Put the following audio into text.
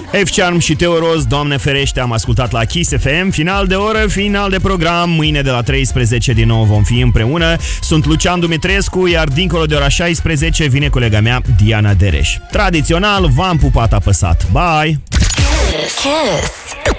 F-Charm și Teo Roz, Doamne ferește, am ascultat la Kiss FM. Final de oră, final de program. Mâine de la 13 din nou vom fi împreună. Sunt Lucian Dumitrescu, iar dincolo de ora 16 vine colega mea Diana Dereș. Tradițional, v-am pupat apăsat. Bye! Kiss.